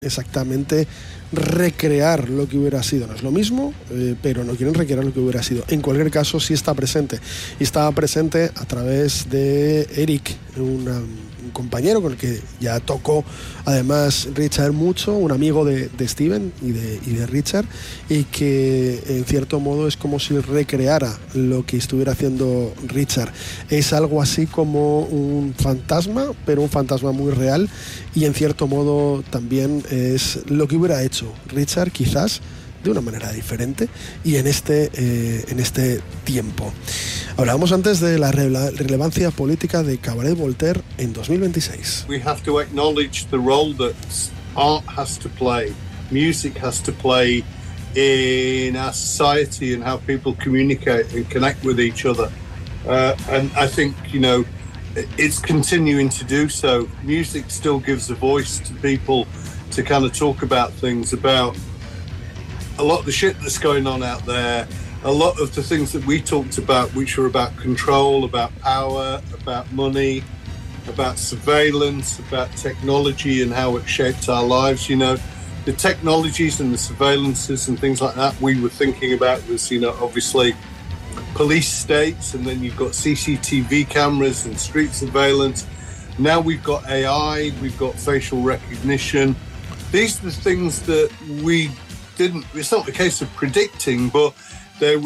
exactamente recrear lo que hubiera sido. No es lo mismo, pero no quieren recrear lo que hubiera sido. En cualquier caso, sí está presente. Y estaba presente a través de Eric, un compañero con el que ya tocó además Richard mucho, un amigo de Steven y de Richard, y que en cierto modo es como si recreara lo que estuviera haciendo Richard. Es algo así como un fantasma, pero un fantasma muy real, y en cierto modo también es lo que hubiera hecho Richard, quizás de una manera diferente y en este tiempo. Hablábamos antes de la relevancia política de Cabaret Voltaire en 2026. We have to acknowledge the role that art has to play, music has to play in our society and how people communicate and connect with each other. And I think, it's continuing to do so. Music still gives a voice to people to kind of talk about things, about a lot of the shit that's going on out there, a lot of the things that we talked about, which were about control, about power, about money, about surveillance, about technology and how it shapes our lives. The technologies and the surveillances and things like that we were thinking about was, obviously police states, and then you've got CCTV cameras and street surveillance. Now we've got AI, we've got facial recognition. These are the things that we didn't, it's not a case of predicting, but those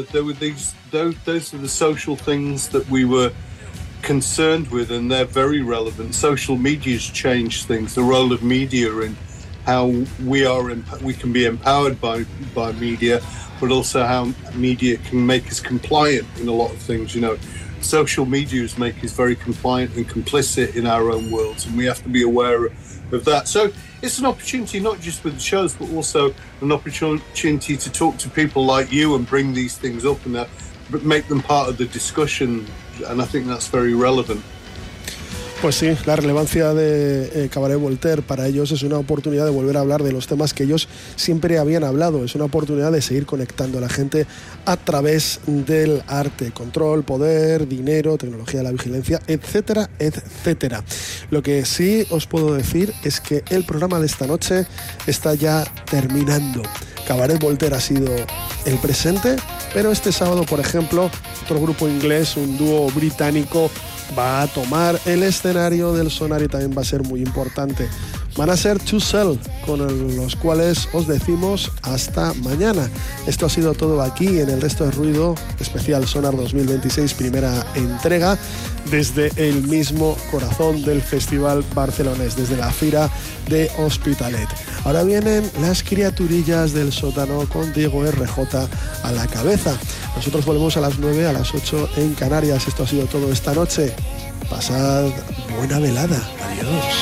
are the social things that we were concerned with, and they're very relevant. Social media's changed things, the role of media and how we can be empowered by media, but also how media can make us compliant in a lot of things. Social media make us very compliant and complicit in our own worlds, and we have to be aware of that. So it's an opportunity, not just with the shows, but also an opportunity to talk to people like you and bring these things up and make them part of the discussion, and I think that's very relevant. Pues sí, la relevancia de Cabaret Voltaire para ellos es una oportunidad de volver a hablar de los temas que ellos siempre habían hablado. Es una oportunidad de seguir conectando a la gente a través del arte. Control, poder, dinero, tecnología de la vigilancia, etcétera, etcétera. Lo que sí os puedo decir es que el programa de esta noche está ya terminando. Cabaret Voltaire ha sido el presente, pero este sábado, por ejemplo, otro grupo inglés, un dúo británico, va a tomar el escenario del Sonar y también va a ser muy importante. Van a ser To Sell, con los cuales os decimos hasta mañana. Esto ha sido todo aquí en El Resto de Ruido, especial Sonar 2026, primera entrega, desde el mismo corazón del Festival Barcelonés, desde la Fira de Hospitalet. Ahora vienen las criaturillas del sótano con Diego RJ a la cabeza. Nosotros volvemos a las 9, a las 8 en Canarias. Esto ha sido todo esta noche. Pasad buena velada. Adiós.